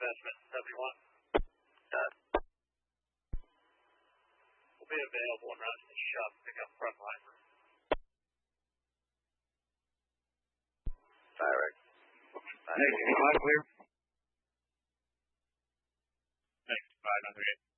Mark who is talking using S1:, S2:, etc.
S1: investment, W1. Will be available when runs to the shop to pick up frontline.
S2: Direct.
S3: Negative, 5 clear.
S1: Thanks, 500.